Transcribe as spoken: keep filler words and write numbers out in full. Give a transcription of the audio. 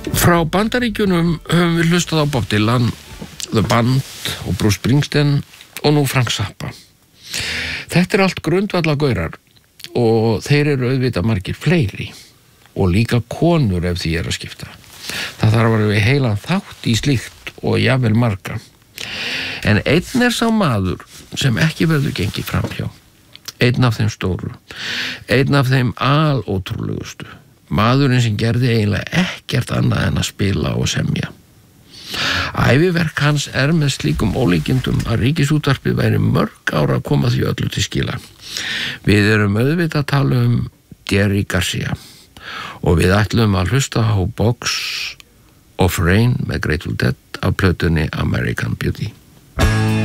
Frá Bandaríkjunum höfum við hlustað á Bob Dylan, The Band og Bruce Springsteen og nú Frank Zappa. Þetta er allt grundvallagaurar og þeir eru auðvitað margir fleiri og líka konur ef því er að skipta. Það þarf að vera heilan þátt í slíkt og jafnvel marga. En einn er sá maður sem ekki verður gengið framhjá. Einn af þeim stóru, einn af þeim alótrúlegustu. Maðurinn sem gerði eiginlega ekkert annað en að spila og semja. Æviverk hans er með slíkum ólíkindum að Ríkisútvarpið væri mörg ára að koma því öllu til skila. Við erum auðvitað að tala um Jerry Garcia og við ætlum að hlusta á Box of Rain með Grateful Dead af plötunni American Beauty.